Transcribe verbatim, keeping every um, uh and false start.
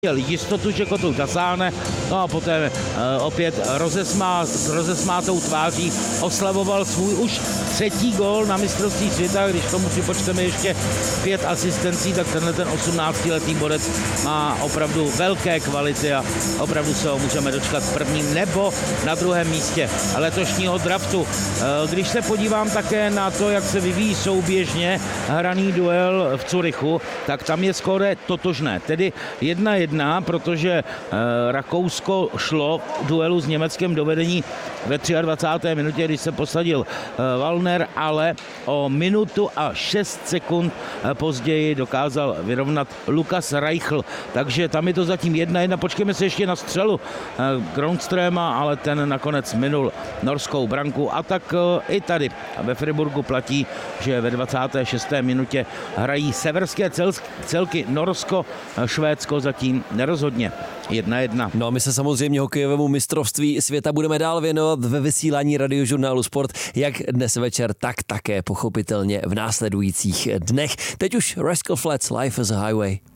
Měl jistotu, že kotou zasáhne, no a poté e, opět rozesmá, s rozesmátou tváří oslavoval svůj už třetí gól na mistrovství světa. Když tomu připočteme ještě pět asistencí, tak tenhle ten osmnáctiletý borec má opravdu velké kvality a opravdu se ho můžeme dočkat v prvním nebo na druhém místě letošního draftu. E, když se podívám také na to, jak se vyvíjí souběžně hraný duel v Curychu, tak tam je skóre totožné, tedy jedna jedna. Protože e, Rakousko šlo v duelu s Německem do vedení ve dvacáté třetí minutě, když se posadil e, Wallner, ale o minutu a šest sekund e, později dokázal vyrovnat Lukas Reichl. Takže tam je to zatím jedna jedna. Počkejme se ještě na střelu e, Gronströma, ale ten nakonec minul norskou branku. A tak e, i tady ve Friburgu platí, že ve dvacáté šesté minutě hrají severské cel- celky Norsko, Švédsko zatím nerozhodně. Jedna jedna. No a my se samozřejmě hokejovému mistrovství světa budeme dál věnovat ve vysílání radiožurnálu Sport, jak dnes večer, tak také pochopitelně v následujících dnech. Teď už Rascal Flatts, Life is a Highway.